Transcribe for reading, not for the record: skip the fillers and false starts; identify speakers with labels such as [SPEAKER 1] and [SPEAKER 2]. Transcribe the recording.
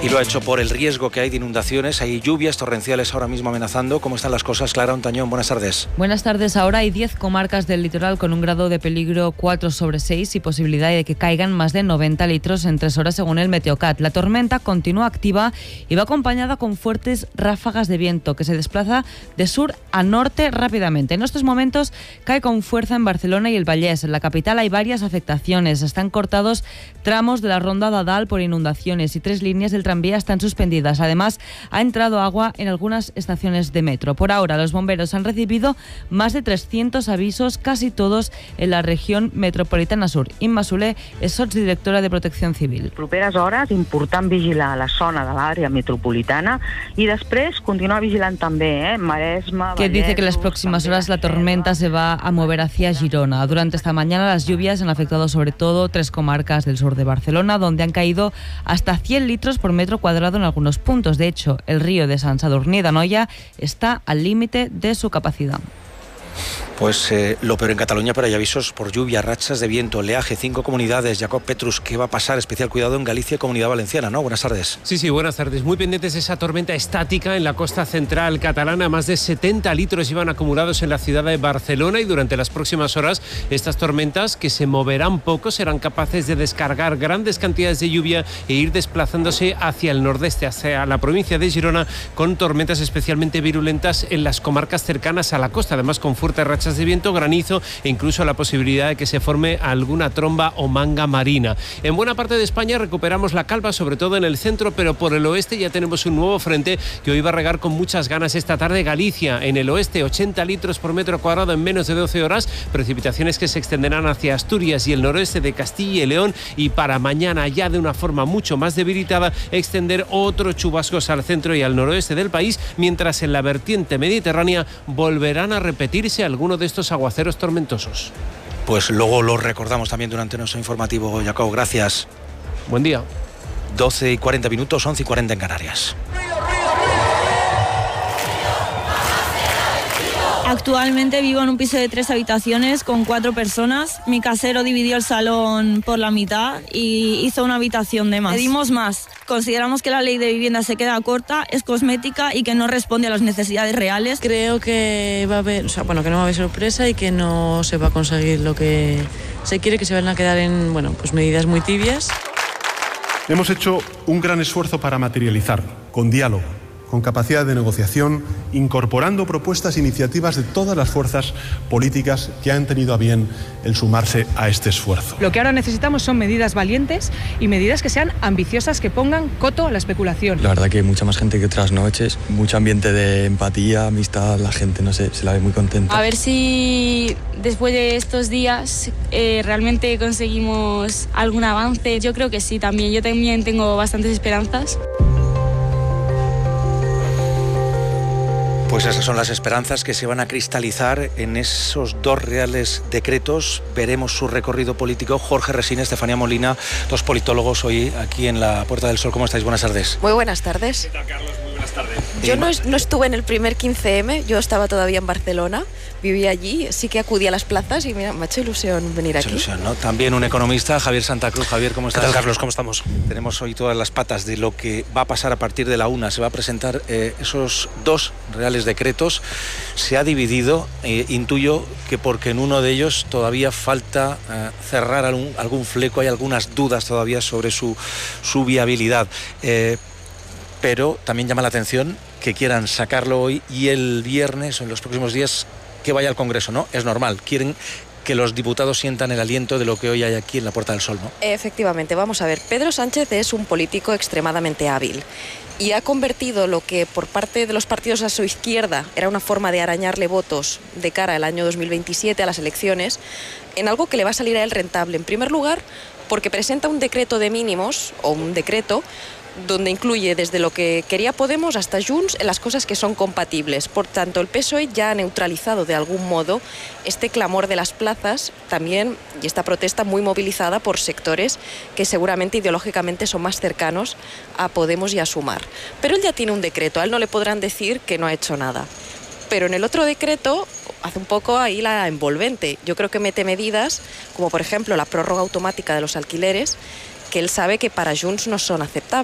[SPEAKER 1] Y lo ha hecho por el riesgo que hay de inundaciones. Hay lluvias torrenciales ahora mismo amenazando. ¿Cómo están las cosas? Clara Ontañón, buenas tardes.
[SPEAKER 2] Buenas tardes. Ahora hay 10 comarcas del litoral con un grado de peligro 4/6 y posibilidad de que caigan más de 90 litros en 3 horas según el Meteocat. La tormenta continúa activa y va acompañada con fuertes ráfagas de viento que se desplaza de sur a norte rápidamente. En estos momentos cae con fuerza en Barcelona y el Vallès. En la capital hay varias afectaciones. Están cortados tramos de la Ronda d'Adal por inundaciones y 3 líneas del tranvía están suspendidas. Además, ha entrado agua en algunas estaciones de metro. Por ahora, los bomberos han recibido más de 300 avisos, casi todos en la región metropolitana sur. Imma Soler és sotsdirectora de Protecció Civil.
[SPEAKER 3] Properes hores, important vigilar la zona de l'àrea metropolitana y després continuar vigilant també, Maresme,
[SPEAKER 2] que dice que en las próximas horas la tormenta se va a mover hacia Girona. Durante esta mañana las lluvias han afectado sobre todo 3 comarcas del sur de Barcelona, donde han caído hasta 100 litros por metro cuadrado en algunos puntos. De hecho, el río de Sant Sadurní d'Anoia está al límite de su capacidad.
[SPEAKER 1] Pues lo peor en Cataluña, pero hay avisos por lluvia, rachas de viento, oleaje, 5 comunidades. Jacob Petrus, ¿qué va a pasar? Especial cuidado en Galicia y Comunidad Valenciana, ¿no? Buenas tardes.
[SPEAKER 4] Sí, buenas tardes. Muy pendientes de esa tormenta estática en la costa central catalana. Más de 70 litros iban acumulados en la ciudad de Barcelona y durante las próximas horas estas tormentas, que se moverán poco, serán capaces de descargar grandes cantidades de lluvia e ir desplazándose hacia el nordeste, hacia la provincia de Girona, con tormentas especialmente virulentas en las comarcas cercanas a la costa, además con fuertes rachas de viento, granizo e incluso la posibilidad de que se forme alguna tromba o manga marina. En buena parte de España recuperamos la calma, sobre todo en el centro, pero por el oeste ya tenemos un nuevo frente que hoy va a regar con muchas ganas esta tarde. Galicia, en el oeste, 80 litros por metro cuadrado en menos de 12 horas, precipitaciones que se extenderán hacia Asturias y el noroeste de Castilla y León, y para mañana, ya de una forma mucho más debilitada, extender otros chubascos al centro y al noroeste del país, mientras en la vertiente mediterránea volverán a repetirse algunos de estos aguaceros tormentosos.
[SPEAKER 1] Pues luego lo recordamos también durante nuestro informativo, Jacob. Gracias.
[SPEAKER 4] Buen día.
[SPEAKER 1] 12:40, 11:40 en Canarias.
[SPEAKER 5] Actualmente vivo en un piso de 3 habitaciones con 4 personas. Mi casero dividió el salón por la mitad y hizo una habitación de más. Pedimos más. Consideramos que la ley de vivienda se queda corta, es cosmética y que no responde a las necesidades reales.
[SPEAKER 6] Creo que va a haber, que no va a haber sorpresa y que no se va a conseguir lo que se quiere, que se van a quedar en, medidas muy tibias.
[SPEAKER 7] Hemos hecho un gran esfuerzo para materializarlo, con diálogo, con capacidad de negociación, incorporando propuestas e iniciativas de todas las fuerzas políticas que han tenido a bien el sumarse a este esfuerzo.
[SPEAKER 8] Lo que ahora necesitamos son medidas valientes y medidas que sean ambiciosas, que pongan coto a la especulación.
[SPEAKER 9] La verdad que hay mucha más gente que otras noches, mucho ambiente de empatía, amistad, la gente, se la ve muy contenta.
[SPEAKER 10] A ver si después de estos días realmente conseguimos algún avance. Yo creo que sí, también. Yo también tengo bastantes esperanzas.
[SPEAKER 1] Pues esas son las esperanzas que se van a cristalizar en esos 2 reales decretos. Veremos su recorrido político. Jorge Resines, Estefanía Molina, 2 politólogos hoy aquí en la Puerta del Sol. ¿Cómo estáis? Buenas tardes.
[SPEAKER 11] Muy buenas tardes.
[SPEAKER 4] ¿Qué tal, Carlos? Muy buenas tardes.
[SPEAKER 11] Yo no estuve en el primer 15M, yo estaba todavía en Barcelona, vivía allí, sí que acudí a las plazas y mira, me ha hecho ilusión venir aquí.
[SPEAKER 1] Ilusión, ¿no? También un economista, Javier Santa Cruz. Javier, ¿cómo estás?
[SPEAKER 12] ¿Qué tal, Carlos? ¿Cómo estamos?
[SPEAKER 1] Tenemos hoy todas las patas de lo que va a pasar a partir de la 1. Se va a presentar esos 2 reales decretos. Se ha dividido, intuyo que porque en uno de ellos todavía falta cerrar algún fleco, hay algunas dudas todavía sobre su viabilidad. Pero también llama la atención que quieran sacarlo hoy y el viernes o en los próximos días que vaya al Congreso, ¿no? Es normal, quieren que los diputados sientan el aliento de lo que hoy hay aquí en la Puerta del Sol, ¿no?
[SPEAKER 11] Efectivamente, vamos a ver, Pedro Sánchez es un político extremadamente hábil y ha convertido lo que por parte de los partidos a su izquierda era una forma de arañarle votos de cara al año 2027, a las elecciones, en algo que le va a salir a él rentable. En primer lugar, porque presenta un decreto de mínimos, o un decreto, donde incluye desde lo que quería Podemos hasta Junts en las cosas que son compatibles. Por tanto, el PSOE ya ha neutralizado de algún modo este clamor de las plazas también, y esta protesta muy movilizada por sectores que seguramente ideológicamente son más cercanos a Podemos y a Sumar. Pero él ya tiene un decreto, a él no le podrán decir que no ha hecho nada. Pero en el otro decreto hace un poco ahí la envolvente. Yo creo que mete medidas como por ejemplo la prórroga automática de los alquileres, que él sabe que para Junts no son aceptables.